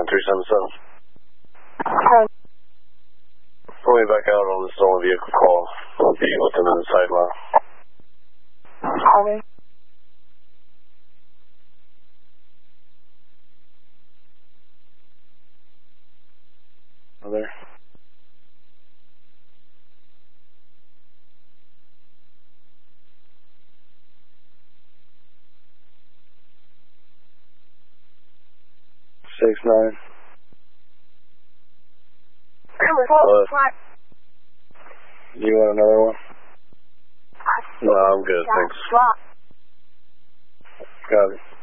9377. Going back out on the stolen vehicle call. I'll be with them in the side line. Copy. There. Six nine. You want another one? No, I'm good, thanks. Got it.